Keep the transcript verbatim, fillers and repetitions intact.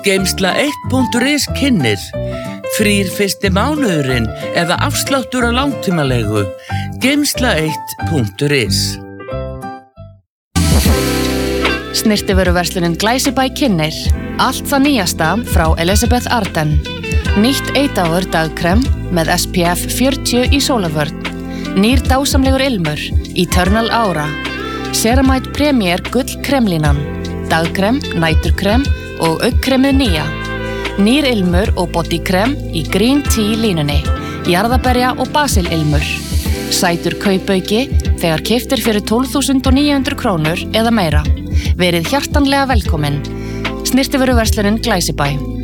Geymsla eitt punktur is kynnir. Frýr fyrsti mánuðurinn eða afsláttur á langtímalegu. Geymsla eitt punktur is. Snyrtivöruverslunin Glæsibæ kynnir. Allt það nýjasta frá Elizabeth Arden. Nýtt eitt-áður dagkrem með S P F fjörutíu í sólarvörn. Nýr dásamlegur ilmur, Eternal Aura. Ceramide Premier gull kremlínan. Dagkrem, næturkrem og augnkremið nýja. Nýr ilmur og bodykrem í Green Tea línunni. Jarðaberja og basililmur. Sætur kaupauki þegar keyptir fyrir tólf þúsund níu hundruð krónur eða meira. Verið hjartanlega velkomin. Snyrtivöruverslunin Glæsibæ.